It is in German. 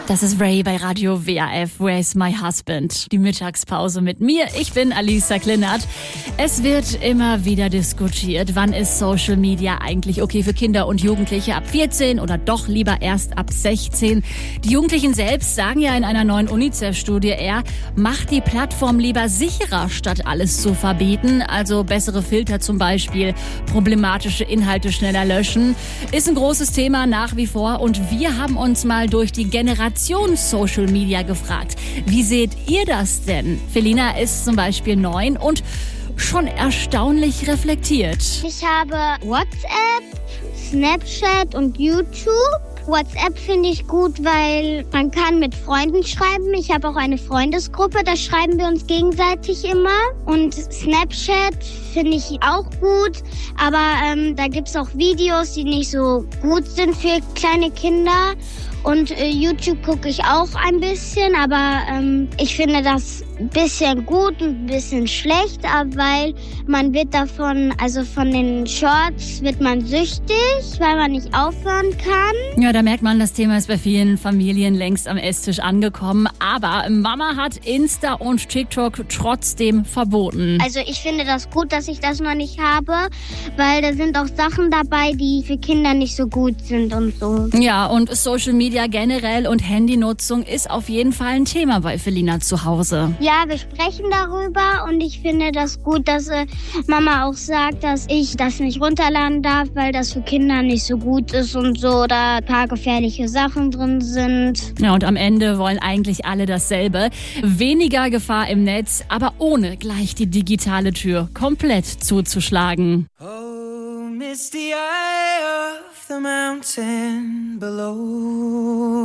Das ist Ray bei Radio WAF, Where's My Husband? Die Mittagspause mit mir, ich bin Alisa Klinert. Es wird immer wieder diskutiert, wann ist Social Media eigentlich okay für Kinder und Jugendliche ab 14 oder doch lieber erst ab 16? Die Jugendlichen selbst sagen ja in einer neuen UNICEF-Studie eher, macht die Plattform lieber sicherer, statt alles zu verbieten. Also bessere Filter zum Beispiel, problematische Inhalte schneller löschen. Ist ein großes Thema nach wie vor und wir haben uns mal durch die Generation Social Media gefragt. Wie seht ihr das denn? Felina ist zum Beispiel 9 und schon erstaunlich reflektiert. Ich habe WhatsApp, Snapchat und YouTube. WhatsApp finde ich gut, weil man kann mit Freunden schreiben. Ich habe auch eine Freundesgruppe, da schreiben wir uns gegenseitig immer. Und Snapchat finde ich auch gut, aber da gibt es auch Videos, die nicht so gut sind für kleine Kinder. Und YouTube gucke ich auch ein bisschen, aber ich finde das ein bisschen gut und ein bisschen schlecht, weil man wird davon, also von den Shorts wird man süchtig, weil man nicht aufhören kann. Ja, da merkt man, das Thema ist bei vielen Familien längst am Esstisch angekommen. Aber Mama hat Insta und TikTok trotzdem verboten. Also ich finde das gut, dass ich das noch nicht habe, weil da sind auch Sachen dabei, die für Kinder nicht so gut sind und so. Ja, und Social Media generell und Handynutzung ist auf jeden Fall ein Thema bei Felina zu Hause. Ja, wir sprechen darüber und ich finde das gut, dass Mama auch sagt, dass ich das nicht runterladen darf, weil das für Kinder nicht so gut ist und so, da ein paar gefährliche Sachen drin sind. Ja, und am Ende wollen eigentlich alle dasselbe. Weniger Gefahr im Netz, aber ohne gleich die digitale Tür komplett zuzuschlagen. Oh, misty eye of the mountain below.